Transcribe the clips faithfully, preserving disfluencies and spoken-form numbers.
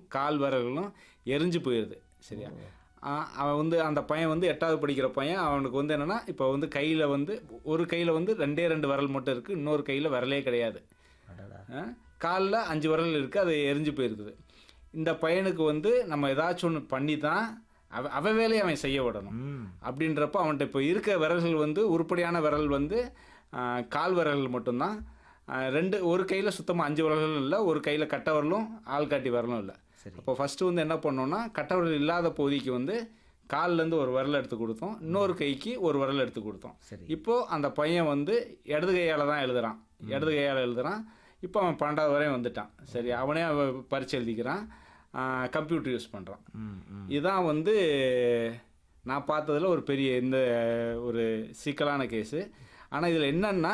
கால் விரல்களும் எரிஞ்சு போயிடுது. சரியா? ஆ, அவன் வந்து அந்த பையன் வந்து எட்டாவது படிக்கிற பையன். அவனுக்கு வந்து என்னென்னா இப்போ வந்து கையில் வந்து ஒரு கையில் வந்து ரெண்டே ரெண்டு விரல் மட்டும் இருக்குது, இன்னொரு கையில் விரலே கிடையாது. காலில் அஞ்சு விரல் இருக்குது, அது எரிஞ்சு போயிருக்குது. இந்த பையனுக்கு வந்து நம்ம ஏதாச்சும் ஒன்று பண்ணி தான் அவ அவ வேலையை அவன் செய்ய விடணும். அப்படின்றப்போ அவன்கிட்ட இப்போ இருக்க விரல்கள் வந்து உருப்படியான விரல் வந்து கால் விரல்கள் மட்டும்தான். ரெண்டு ஒரு கையில் சுத்தமாக அஞ்சு விரல்களும் இல்லை, ஒரு கையில் கட்டை விரலும் ஆள்காட்டி விரலும் இல்லை. அப்போ ஃபஸ்ட்டு வந்து என்ன பண்ணோன்னா, கட்டை விரல் இல்லாத பகுதிக்கு வந்து கால்லேருந்து ஒரு விரல் எடுத்து கொடுத்தோம், இன்னொரு கைக்கு ஒரு விரல் எடுத்து கொடுத்தோம். இப்போது அந்த பையன் வந்து இடது கையால் தான் எழுதுகிறான், இடது கையால் எழுதுகிறான். இப்போ அவன் பன்னெண்டாவது வரையும் வந்துட்டான். சரி, அவனே பரீட்சை எழுதிக்கிறான், கம்ப்யூட்டர் யூஸ் பண்ணுறான். இதுதான் வந்து நான் பார்த்ததில் ஒரு பெரிய இந்த ஒரு சிக்கலான கேஸு. ஆனால் இதில் என்னன்னா,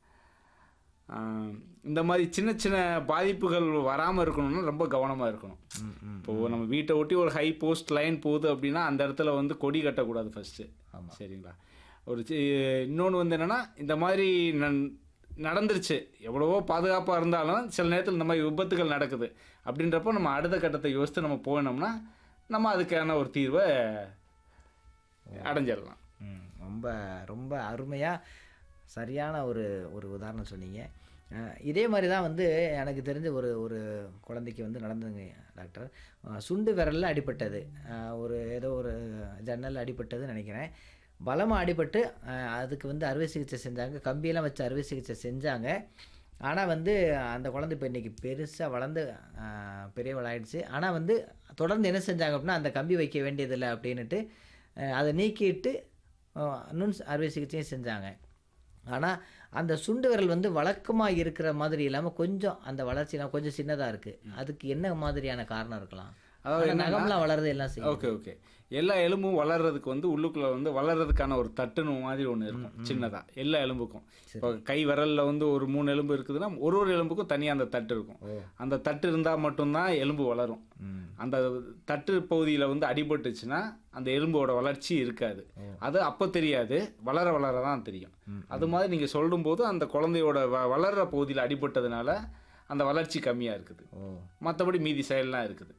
இந்த மாதிரி சின்ன சின்ன பாதிப்புகள் வராமல் இருக்கணும்னா ரொம்ப கவனமாக இருக்கணும். இப்போது நம்ம வீட்டை ஒட்டி ஒரு ஹை போஸ்ட் லைன் போகுது அப்படின்னா அந்த இடத்துல வந்து கொடி கட்டக்கூடாது ஃபஸ்ட்டு. சரிங்களா? ஒரு இன்னொன்று வந்து என்னென்னா, இந்த மாதிரி நன் நடந்துருச்சு, எவ்வளவோ பாதுகாப்பாக இருந்தாலும் சில நேரத்தில் இந்த மாதிரி விபத்துகள் நடக்குது. அப்படின்றப்போ நம்ம அடுத்த கட்டத்தை யோசித்து நம்ம போனோம்னா நம்ம அதுக்கான ஒரு தீர்வை அடைஞ்சிடலாம். ரொம்ப ரொம்ப அருமையாக சரியான ஒரு ஒரு உதாரணம் சொன்னீங்க. இதே மாதிரி தான் வந்து எனக்கு தெரிஞ்ச ஒரு ஒரு குழந்தைக்கு வந்து நடந்ததுங்க டாக்டர். சுண்டு விரலில் அடிபட்டது, ஒரு ஏதோ ஒரு ஜன்னல் அடிபட்டதுன்னு நினைக்கிறேன். பலமாக அடிபட்டு அதுக்கு வந்து அறுவை சிகிச்சை செஞ்சாங்க, கம்பியெல்லாம் வச்சு அறுவை சிகிச்சை செஞ்சாங்க. ஆனால் வந்து அந்த குழந்தை இப்போ இன்றைக்கி பெருசாக வளர்ந்து பெரியவளாயிடுச்சு. ஆனால் வந்து தொடர்ந்து என்ன செஞ்சாங்க அப்படின்னா, அந்த கம்பி வைக்க வேண்டியதில்லை அப்படின்ட்டு அதை நீக்கிட்டு நுண் அறுவை சிகிச்சையும் செஞ்சாங்க. ஆனால் அந்த சுண்டு விரல் வந்து வழக்கமாக இருக்கிற மாதிரி இல்லாமல் கொஞ்சம் அந்த வளர்ச்சிலாம் கொஞ்சம் சின்னதாக இருக்குது. அதுக்கு என்ன மாதிரியான காரணம் இருக்கலாம்? அதாவது நகம்லாம் வளருது எல்லாம் செய்யும். ஓகே ஓகே எல்லா எலும்பும் வளர்கிறதுக்கு வந்து உள்ளுக்குள்ளே வந்து வளர்கிறதுக்கான ஒரு தட்டுன்னு மாதிரி ஒன்று இருக்கும், சின்னதாக எல்லா எலும்புக்கும். இப்போ கை விரலில் வந்து ஒரு மூணு எலும்பு இருக்குதுன்னா ஒரு ஒரு எலும்புக்கும் தனியாக அந்த தட்டு இருக்கும். அந்த தட்டு இருந்தால் மட்டும்தான் எலும்பு வளரும். அந்த தட்டு பகுதியில் வந்து அடிபட்டுச்சுன்னா அந்த எலும்போட வளர்ச்சி இருக்காது. அது அப்போ தெரியாது, வளர வளர தான் தெரியும். அது மாதிரி நீங்கள் சொல்லும்போது அந்த குழந்தையோட வ வளர்கிற பகுதியில் அடிபட்டதுனால அந்த வளர்ச்சி கம்மியாக இருக்குது, மற்றபடி மீதி செயல்லாம் இருக்குது.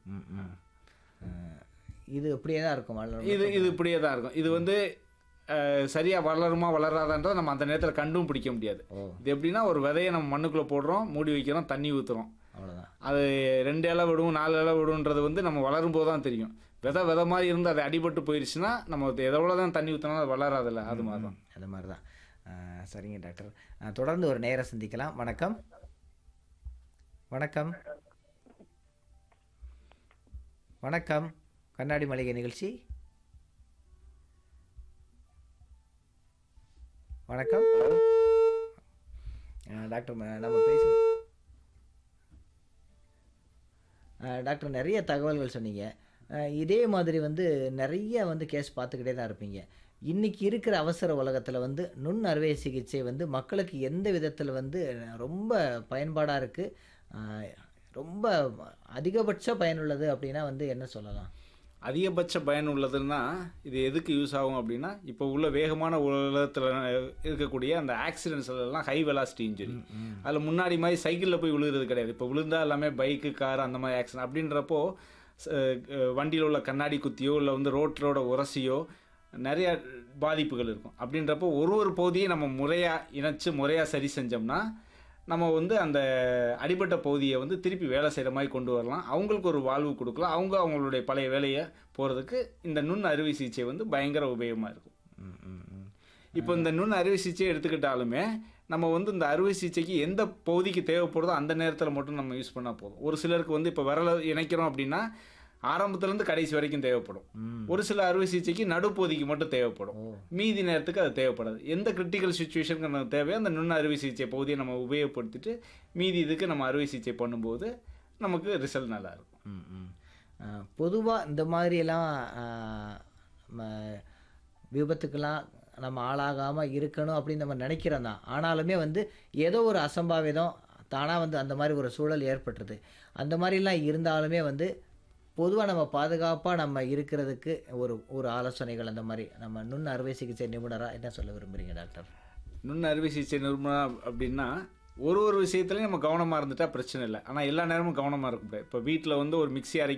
இது இப்படியே தான் இருக்கும், இது இது இப்படியே தான் இருக்கும். இது வந்து சரியாக வளருமா வளராதான்றதை நம்ம அந்த நேரத்தில் கண்டும் பிடிக்க முடியாது. இது எப்படின்னா, ஒரு விதையை நம்ம மண்ணுக்குள்ளே போடுறோம், மூடி வைக்கிறோம், தண்ணி ஊற்றுறோம், அவ்வளோதான். அது ரெண்டு இலை விடும் நாலு இலை விடுன்றது வந்து நம்ம வளரும் போது தான் தெரியும். விதை விதை மாதிரி இருந்து அதை அடிபட்டு போயிடுச்சுன்னா நம்ம எவ்வளோ தான் தண்ணி ஊற்றினாலும் அது வளராதில்ல, அது மாதிரி தான். அது மாதிரி தான். சரிங்க டாக்டர், தொடர்ந்து ஒரு நேரம் சந்திக்கலாம். வணக்கம் வணக்கம் வணக்கம் கண்ணாடி மளிகை நிகழ்ச்சி. வணக்கம் டாக்டர், நம்ம பேச டாக்டர் நிறைய தகவல்கள் சொன்னீங்க. இதே மாதிரி வந்து நிறைய வந்து கேஸ் பார்த்துக்கிட்டே தான் இருப்பீங்க. இன்றைக்கி இருக்கிற அவசர உலகத்தில் வந்து நுண் அறுவை சிகிச்சை வந்து மக்களுக்கு எந்த விதத்தில் வந்து ரொம்ப பயன்பாடாக இருக்குது, ரொம்ப அதிகபட்ச பயனுள்ளது அப்படின்னா வந்து என்ன சொல்லலாம்? அதிகபட்ச பயன் உள்ளதுன்னா இது எதுக்கு யூஸ் ஆகும் அப்படின்னா, இப்போ உள்ள வேகமான உலகத்தில் இருக்கக்கூடிய அந்த ஆக்சிடென்ட்ஸ்லாம் ஹை வெலாசிட்டி இன்ஜுரி, அதில் முன்னாடி மாதிரி சைக்கிளில் போய் விழுகிறது கிடையாது. இப்போ விழுந்தால் எல்லாமே பைக்கு கார் அந்த மாதிரி ஆக்சிடென்ட். அப்படின்றப்போ வண்டியில் உள்ள கண்ணாடி குத்தியோ இல்லை வந்து ரோட்டோட உரசியோ நிறையா பாதிப்புகள் இருக்கும். அப்படின்றப்போ ஒரு ஒரு பகுதியை நம்ம முறையாக இணைச்சி முறையாக சரி செஞ்சோம்னா நம்ம வந்து அந்த அடிபட்ட பகுதியை வந்து திருப்பி வேலை செய்கிற மாதிரி கொண்டு வரலாம், அவங்களுக்கு ஒரு வாழ்வு கொடுக்கலாம், அவங்க அவங்களுடைய பழைய வேலையை போகிறதுக்கு இந்த நுண் அறுவை சிகிச்சை வந்து பயங்கர உபயோகமாக இருக்கும். இப்போ இந்த நுண் அறுவை சிகிச்சை எடுத்துக்கிட்டாலுமே நம்ம வந்து இந்த அறுவை சிகிச்சைக்கு எந்த பகுதிக்கு தேவைப்படுதோ அந்த நேரத்தில் மட்டும் நம்ம யூஸ் பண்ணால் போதும். ஒரு சிலருக்கு வந்து இப்போ விரலை இணைக்கிறோம் அப்படின்னா ஆரம்பத்துலேருந்து கடைசி வரைக்கும் தேவைப்படும். ஒரு சில அறுவை சிகிச்சைக்கு நடுப்பகுதிக்கு மட்டும் தேவைப்படும், மீதி நேரத்துக்கு அது தேவைப்படாது. எந்த கிரிட்டிக்கல் சுச்சுவேஷனுக்கு நமக்கு தேவையோ அந்த நுண் அறுவை சிகிச்சை பகுதியை நம்ம உபயோகப்படுத்திட்டு மீதி இதுக்கு நம்ம அறுவை சிகிச்சை பண்ணும்போது நமக்கு ரிசல்ட் நல்லாயிருக்கும். பொதுவாக இந்த மாதிரியெல்லாம் விபத்துக்கெல்லாம் நம்ம ஆளாகாமல் இருக்கணும் அப்படின்னு நம்ம நினைக்கிறோம் தான். ஆனாலுமே வந்து ஏதோ ஒரு அசம்பாவிதம் தானாக வந்து அந்த மாதிரி ஒரு சூழல் ஏற்பட்டுருது. அந்த மாதிரிலாம் இருந்தாலுமே வந்து பொதுவாக நம்ம பாதுகாப்பாக நம்ம இருக்கிறதுக்கு ஒரு ஒரு ஆலோசனைகள் அந்த மாதிரி நம்ம நுண் அறுவை சிகிச்சை நிபுணராக என்ன சொல்ல விரும்புகிறீங்க டாக்டர்? நுண் அறுவை சிகிச்சை நிபுணர் அப்படின்னா ஒரு ஒரு விஷயத்துலையும் நம்ம கவனமாக இருந்துட்டால் பிரச்சனை இல்லை. ஆனால் எல்லா நேரமும் கவனமாக இருக்க முடியாது. இப்போ வீட்டில் வந்து ஒரு மிக்ஸி அரை